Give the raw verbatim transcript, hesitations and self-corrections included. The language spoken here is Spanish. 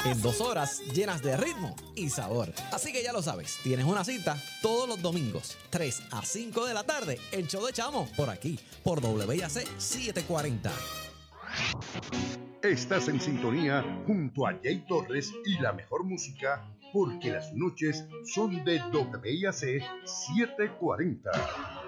en dos horas llenas de ritmo y sabor. Así que ya lo sabes, tienes una cita todos los domingos, tres a cinco de la tarde, el show de Chamo, por aquí, por W I A C setecientos cuarenta. Estás en sintonía junto a Jay Torres y la mejor música, porque las noches son de W I A C setecientos cuarenta.